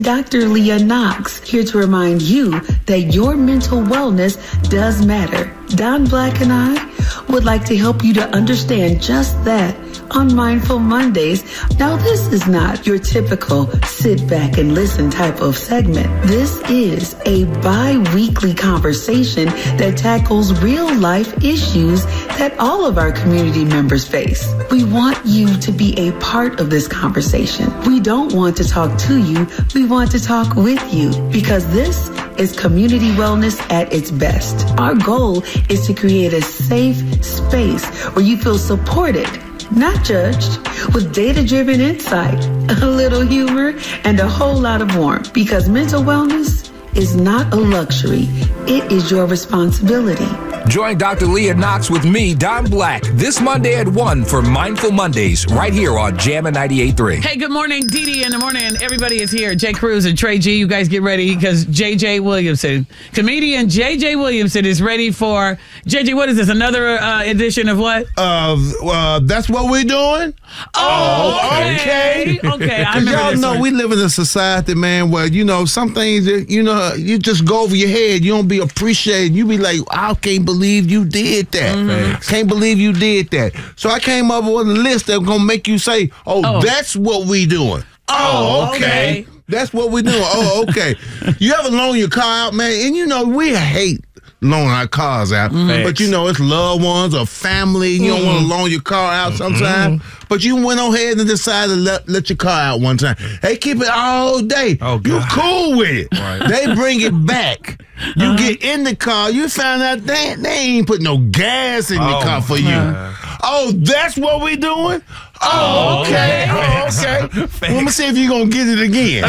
Dr. Leah Knox, here to remind you that your mental wellness does matter. Don Black and I would like to help you to understand just that on Mindful Mondays. Now, this is not your typical sit back and listen type of segment. This is a bi-weekly conversation that tackles real life issues that all of our community members face. We want you to be a part of this conversation. We don't want to talk to you. We want to talk with you, because this is community wellness at its best. Our goal is to create a safe space where you feel supported, not judged, with data-driven insight, a little humor, and a whole lot of warmth, because mental wellness is not a luxury. It is your responsibility. Join Dr. Leah Knox with me, Don Black, this Monday at 1 for Mindful Mondays, right here on Jammin' 98.3. Hey, good morning, Dee Dee in the morning. Everybody is here. Jay Cruz and Trey G. You guys get ready, because J.J. Williamson, comedian J.J. Williamson, is ready for... J.J., what is this, another edition of what? That's what we're doing? Oh, okay. Okay, I remember y'all this know one. we live in a society, man, where, some things that, you just go over your head. You don't be appreciated. You be like, I can't believe you did that. Mm-hmm. Can't believe you did that. So I came up with a list that's going to make you say, that's what we doing. Oh, okay. That's what we doing. Oh, okay. You ever loan your car out, man? And we hate loaning our cars out. But it's loved ones or family. You don't want to loan your car out sometimes. But you went on ahead and decided to let your car out one time. They keep it all day. Oh, God. You cool with it. Right. They bring it back. You get in the car, you find out they ain't put no gas in the car for you. Oh, that's what we doing? Oh, okay. Let me see if you're going to get it again.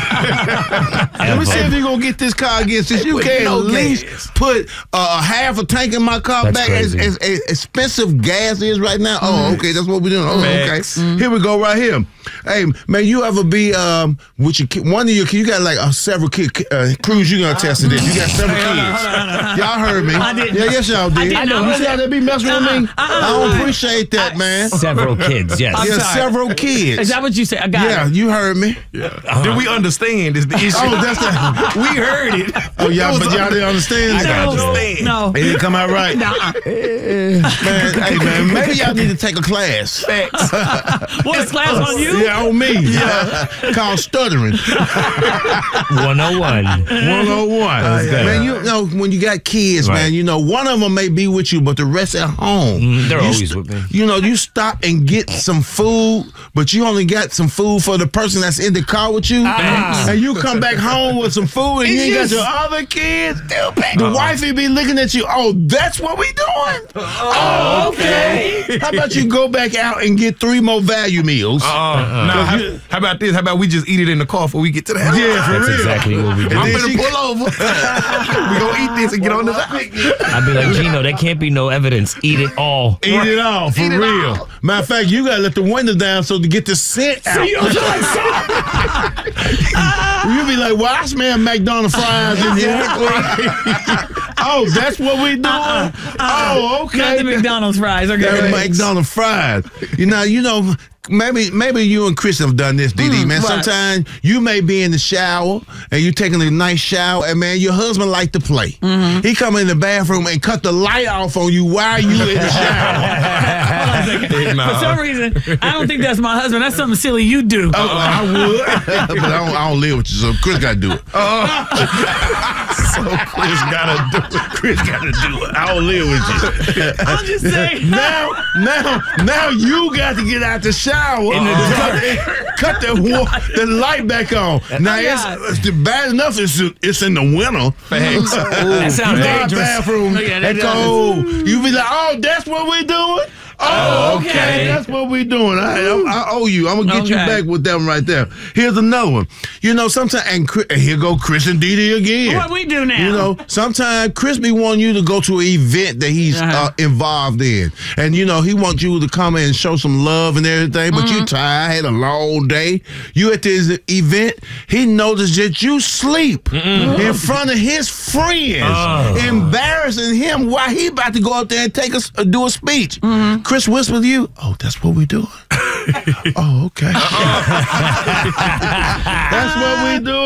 Let me see if you're going to get this car again. Since you can't at least put half a tank in my car back as expensive gas is right now. Oh, okay. That's what we're doing. Oh, okay. Here we go right here. Hey, man, you ever be with your kid? One of your kids, you got like several kids. Cruz, you going to test this. You got several kids. Y'all heard me. I didn't. Yeah, yes, y'all did. You see how they be messing with me? I don't appreciate that, man. Several kids, yes. Several kids. Is that what you said? I got it. Yeah, you heard me. Yeah. Did we understand is the issue? Oh, that's the... We heard it. Oh, yeah, but y'all didn't understand? I got understand. No. It didn't come out right. Nuh-uh. Man, maybe y'all need to take a class. Facts. What, class on you? Yeah, on me. Yeah. Called stuttering. 101. 101. Man, when you got kids, right, man, one of them may be with you, but the rest at home. They're always with me. You stop and get some food, but you only got some food for the person that's in the car with you. And you come back home with some food and you ain't got your other kids. The wifey be looking at you. Oh, that's what we doing? Oh, okay. How about you go back out and get 3 more value meals? How about this? How about we just eat it in the car before we get to the house? Yeah, for That's real. exactly what we do. I'm gonna pull over. We gonna eat this and get on the side. I'd be like, Gino, there can't be no evidence. Eat it all. Eat it all, for real. Matter of fact, you gotta let the window down so to get the scent out. So you don't you be like, well, I smell McDonald's fries in here. Oh, that's what we doing? Oh, okay. Not the McDonald's fries. Okay. That's McDonald's fries. Maybe you and Chris have done this, DD, man. Right. Sometimes you may be in the shower and you taking a nice shower, and man, your husband like to play. He come in the bathroom and cut the light off on you while you in the shower. For some reason, I don't think that's my husband. That's something silly you do. Oh, I would, but I don't live with you, so Chris got to do it. So Chris gotta do it. I don't live with you. I'm just saying. Now you got to get out the shower and cut the light back on. Now it's bad enough. It's in the winter. That sounds dangerous. Bathroom. That's cold. You be like, oh, that's what we're doing. Oh, okay. That's what we're doing. I owe you. I'm going to get you back with that one right there. Here's another one. Sometimes, and here go Chris and Dee again. What we do now? Sometimes Chris be wanting you to go to an event that he's involved in. And, he wants you to come and show some love and everything, but you tired, had a long day. You at this event, he noticed that you sleep in front of his friends, embarrassing him while he about to go up there and do a speech. Chris whisper to you, oh, that's what we doing. Oh, okay. That's what we doing.